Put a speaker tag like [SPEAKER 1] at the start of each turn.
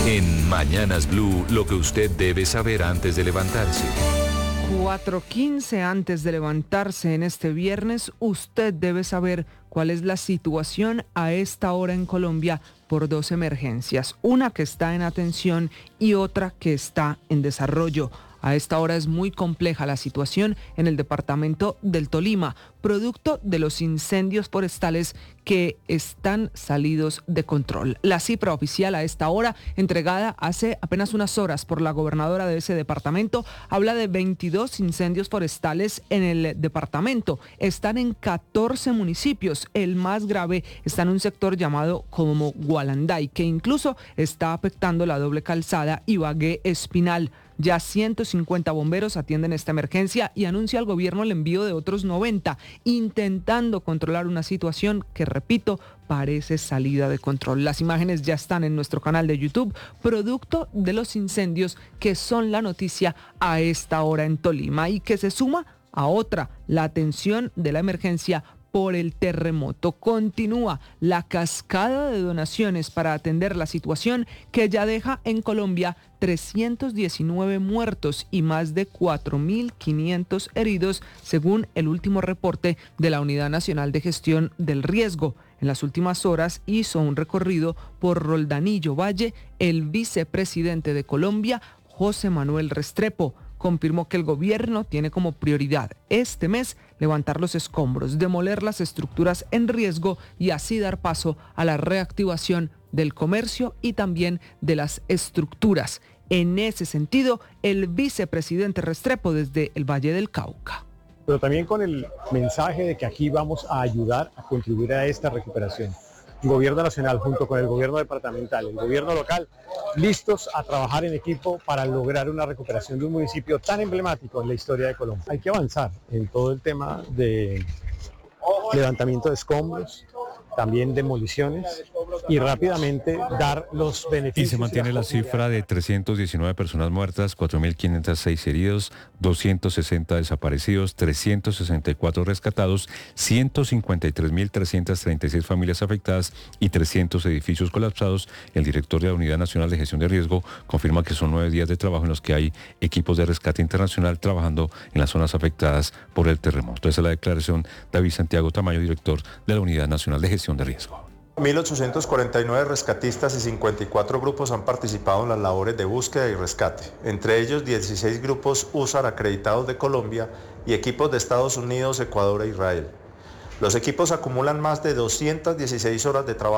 [SPEAKER 1] En Mañanas Blue, lo que usted debe saber antes de levantarse.
[SPEAKER 2] 4:15 antes de levantarse en este viernes, usted debe saber cuál es la situación a esta hora en Colombia por dos emergencias, una que está en atención y otra que está en desarrollo. A esta hora es muy compleja la situación en el departamento del Tolima, producto de los incendios forestales que están salidos de control. La cifra oficial a esta hora, entregada hace apenas unas horas por la gobernadora de ese departamento, habla de 22 incendios forestales en el departamento. Están en 14 municipios. El más grave está en un sector llamado como Gualanday, que incluso está afectando la doble calzada Ibagué Espinal. Ya 150 bomberos atienden esta emergencia y anuncia al gobierno el envío de otros 90, intentando controlar una situación que, repito, parece salida de control. Las imágenes ya están en nuestro canal de YouTube, producto de los incendios que son la noticia a esta hora en Tolima y que se suma a otra, la atención de la emergencia por el terremoto. Continúa la cascada de donaciones para atender la situación que ya deja en Colombia 319 muertos y más de 4.500 heridos, según el último reporte de la Unidad Nacional de Gestión del Riesgo. En las últimas horas hizo un recorrido por Roldanillo Valle el vicepresidente de Colombia, José Manuel Restrepo. Confirmó que el gobierno tiene como prioridad este mes levantar los escombros, demoler las estructuras en riesgo y así dar paso a la reactivación del comercio y también de las estructuras. En ese sentido, el vicepresidente Restrepo desde el Valle del Cauca.
[SPEAKER 3] Pero también con el mensaje de que aquí vamos a ayudar a contribuir a esta recuperación. El gobierno nacional junto con el gobierno departamental, el gobierno local, listos a trabajar en equipo para lograr una recuperación de un municipio tan emblemático en la historia de Colombia. Hay que avanzar en todo el tema de levantamiento de escombros, también demoliciones y rápidamente dar los beneficios.
[SPEAKER 4] Y se mantiene la cifra de 319 personas muertas, 4.506 heridos, 260 desaparecidos, 364 rescatados, 153.336 familias afectadas y 300 edificios colapsados. El director de la Unidad Nacional de Gestión de Riesgo confirma que son 9 días de trabajo en los que hay equipos de rescate internacional trabajando en las zonas afectadas por el terremoto. Esa es la declaración de David Santiago Tamayo, director de la Unidad Nacional de Gestión de Riesgo.
[SPEAKER 5] 1.849 rescatistas y 54 grupos han participado en las labores de búsqueda y rescate, entre ellos 16 grupos USAR acreditados de Colombia y equipos de Estados Unidos, Ecuador e Israel. Los equipos acumulan más de 216 horas de trabajo